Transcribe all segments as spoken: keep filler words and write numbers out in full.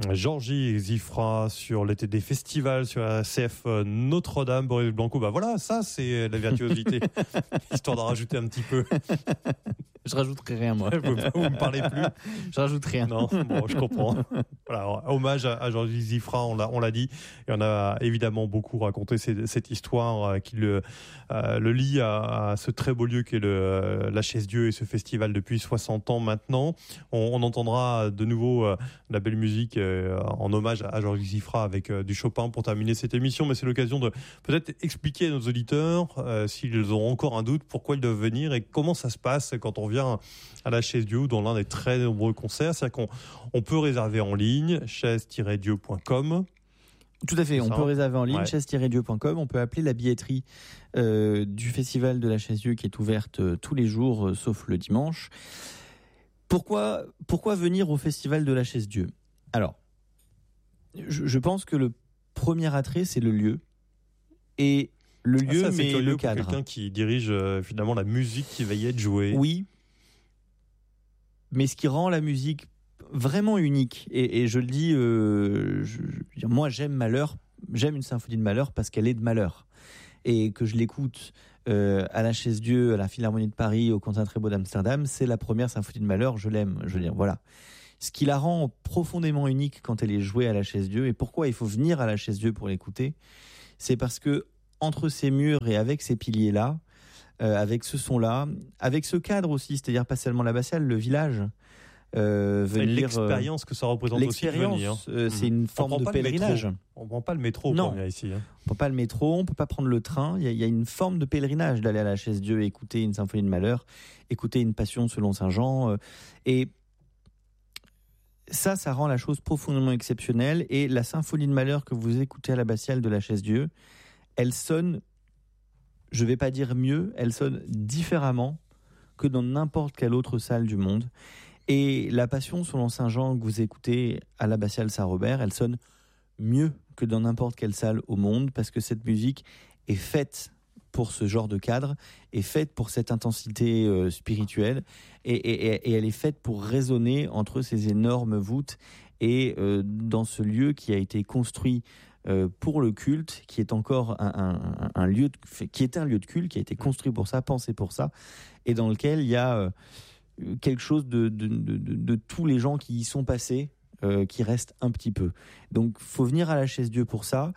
Georgie Zifra sur l'été des festivals sur la C F Notre-Dame, Boris Blanco. Bah voilà, ça c'est la virtuosité. Histoire d'en rajouter un petit peu. Je rajouterai rien, moi. Vous, vous me parlez plus. Je rajoute rien. Non, bon, je comprends. Voilà, hommage à, à Georges Zifra, on l'a, on l'a dit. Et on a évidemment beaucoup raconté cette, cette histoire euh, qui le, euh, le lie à, à ce très beau lieu qu'est le, euh, la Chaise-Dieu et ce festival depuis soixante ans maintenant. On, on entendra de nouveau euh, la belle musique euh, en hommage à Georges Zifra avec euh, du Chopin pour terminer cette émission. Mais c'est l'occasion de peut-être expliquer à nos auditeurs, euh, s'ils ont encore un doute, pourquoi ils doivent venir et comment ça se passe quand on vient à la Chaise-Dieu dans l'un des très nombreux concerts. C'est-à-dire qu'on on peut réserver en ligne, chaise tiret dieu point com. Tout à fait, on peut réserver en ligne, ouais. chaise tiret dieu point com. On peut appeler la billetterie euh, du festival de la Chaise-Dieu qui est ouverte euh, tous les jours, euh, sauf le dimanche. Pourquoi, pourquoi venir au festival de la Chaise-Dieu ? Alors, je, je pense que le premier attrait, c'est le lieu. Et le lieu, ah, ça, mais le cadre. Pour quelqu'un qui dirige euh, finalement la musique qui va y être jouée. Oui. Mais ce qui rend la musique vraiment unique, et, et je le dis, euh, je, je, moi j'aime Mahler, j'aime une symphonie de Mahler parce qu'elle est de Mahler, et que je l'écoute euh, à la Chaise-Dieu, à la Philharmonie de Paris, au Concert Très Beau d'Amsterdam, c'est la première symphonie de Mahler, je l'aime, je veux dire, voilà. Ce qui la rend profondément unique quand elle est jouée à la Chaise-Dieu, et pourquoi il faut venir à la Chaise-Dieu pour l'écouter, c'est parce que entre ces murs et avec ces piliers-là, Euh, avec ce son-là, avec ce cadre aussi, c'est-à-dire pas seulement l'abbatiale, le village. Euh, venir, l'expérience euh, que ça représente aussi de venir. Euh, c'est une forme de pèlerinage. On ne prend pas le métro non, pour venir ici. Hein. On ne prend pas le métro, on ne peut pas prendre le train. Il y a, il y a une forme de pèlerinage d'aller à la Chaise-Dieu, écouter une symphonie de Mahler, écouter une passion selon Saint Jean. Euh, et ça, ça rend la chose profondément exceptionnelle. Et la symphonie de Mahler que vous écoutez à l'abbatiale de la Chaise-Dieu, elle sonne, je ne vais pas dire mieux, elle sonne différemment que dans n'importe quelle autre salle du monde. Et la Passion selon Saint Jean que vous écoutez à l'abbatiale Saint-Robert, elle sonne mieux que dans n'importe quelle salle au monde, parce que cette musique est faite pour ce genre de cadre, est faite pour cette intensité euh, spirituelle, et, et, et elle est faite pour résonner entre ces énormes voûtes, et euh, dans ce lieu qui a été construit Euh, pour le culte, qui est encore un, un, un lieu, de, qui est un lieu de culte, qui a été construit pour ça, pensé pour ça, et dans lequel il y a euh, quelque chose de, de, de, de, de tous les gens qui y sont passés, euh, qui reste un petit peu. Donc, faut venir à la Chaise-Dieu pour ça.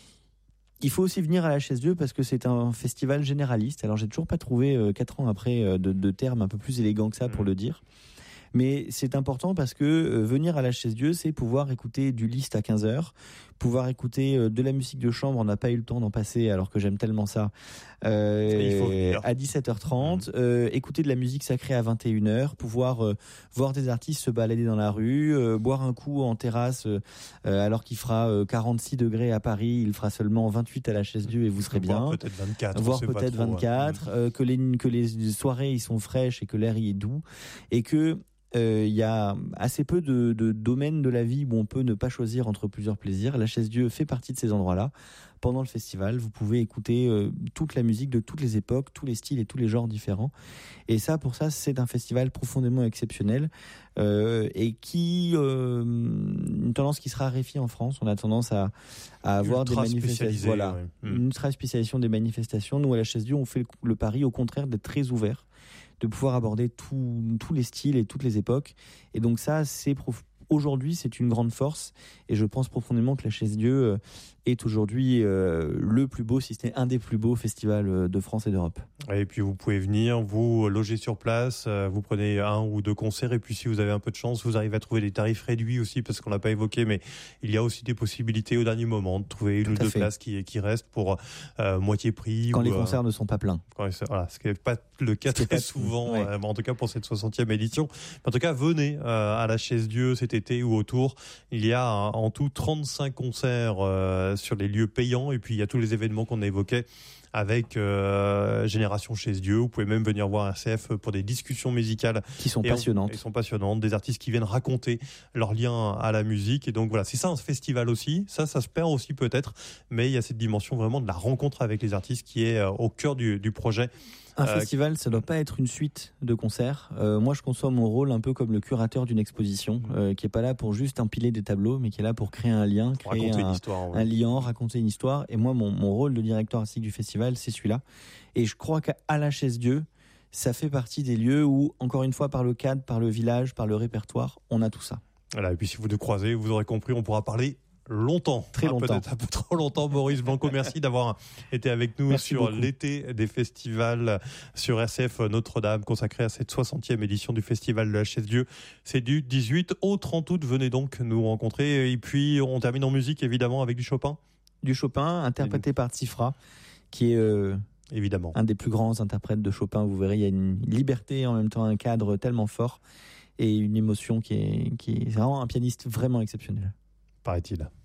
Il faut aussi venir à la Chaise-Dieu parce que c'est un festival généraliste. Alors, j'ai toujours pas trouvé, euh, quatre ans après, euh, de, de termes un peu plus élégants que ça pour le dire. Mais c'est important parce que euh, venir à la Chaise-Dieu, c'est pouvoir écouter du Liszt à quinze heures, pouvoir écouter euh, de la musique de chambre, on n'a pas eu le temps d'en passer alors que j'aime tellement ça, euh, il faut à dix-sept heures trente, mmh. euh, écouter de la musique sacrée à vingt et une heures, pouvoir euh, voir des artistes se balader dans la rue, euh, boire un coup en terrasse euh, alors qu'il fera euh, quarante-six degrés à Paris, il fera seulement vingt-huit à la Chaise-Dieu et vous serez bien. Voire peut-être vingt-quatre. Voire peut-être trop, vingt-quatre, ouais. euh, que, les, que les soirées ils sont fraîches et que l'air y est doux, et que il euh, y a assez peu de, de domaines de la vie où on peut ne pas choisir entre plusieurs plaisirs. La Chaise-Dieu fait partie de ces endroits-là. Pendant le festival, vous pouvez écouter euh, toute la musique de toutes les époques, tous les styles et tous les genres différents. Et ça, pour ça, c'est un festival profondément exceptionnel euh, et qui euh, une tendance qui se raréfie en France. On a tendance à, à avoir ultra des manifestations. Voilà, ouais. mmh. Une ultra spécialisation des manifestations. Nous, à la Chaise-Dieu, on fait le, le pari, au contraire, d'être très ouverts, de pouvoir aborder tout, tous les styles et toutes les époques. Et donc ça, c'est prof... aujourd'hui, c'est une grande force. Et je pense profondément que la Chaise-Dieu est aujourd'hui euh, le plus beau, si ce n'est un des plus beaux festivals de France et d'Europe. Et puis vous pouvez venir, vous loger sur place, vous prenez un ou deux concerts, et puis si vous avez un peu de chance, vous arrivez à trouver des tarifs réduits aussi, parce qu'on l'a pas évoqué, mais il y a aussi des possibilités au dernier moment de trouver une Tout ou deux fait. places qui, qui restent pour euh, moitié prix. Quand ou, les concerts euh, ne sont pas pleins. Quand, voilà, ce qui n'est pas le cas très pas... souvent, ouais. euh, en tout cas pour cette soixantième édition. En tout cas, venez euh, à la Chaise-Dieu cet été ou autour. Il y a hein, en tout trente-cinq concerts euh, sur les lieux payants, et puis il y a tous les événements qu'on évoquait avec euh, Génération Chaise-Dieu. Vous pouvez même venir voir R C F pour des discussions musicales qui sont passionnantes. Qui sont passionnantes, des artistes qui viennent raconter leur lien à la musique. Et donc voilà, c'est ça un festival aussi. Ça, ça se perd aussi peut-être, mais il y a cette dimension vraiment de la rencontre avec les artistes qui est au cœur du, du projet Un Euh, festival, ça ne doit pas être une suite de concerts. Euh, moi, je conçois mon rôle un peu comme le curateur d'une exposition, euh, qui n'est pas là pour juste empiler des tableaux, mais qui est là pour créer un lien, pour créer raconter un, une histoire. Ouais. un lien, raconter une histoire. Et moi, mon, mon rôle de directeur artistique du festival, c'est celui-là. Et je crois qu'à la Chaise-Dieu, ça fait partie des lieux où, encore une fois, par le cadre, par le village, par le répertoire, on a tout ça. Voilà, et puis si vous nous croisez, vous aurez compris, on pourra parler longtemps. Très ah, longtemps. Peut-être un peu trop longtemps. Maurice Blanco, merci d'avoir été avec nous Merci sur beaucoup. l'été des festivals sur R C F Notre-Dame, consacré à cette soixantième édition du Festival de la Chaise-Dieu. C'est du dix-huit au trente août. Venez donc nous rencontrer. Et puis, on termine en musique, évidemment, avec du Chopin. Du Chopin, interprété par Tsifra, qui est euh, Évidemment. un des plus grands interprètes de Chopin. Vous verrez, il y a une liberté, en même temps un cadre tellement fort et une émotion qui est, qui est vraiment un pianiste vraiment exceptionnel. Paraît-il.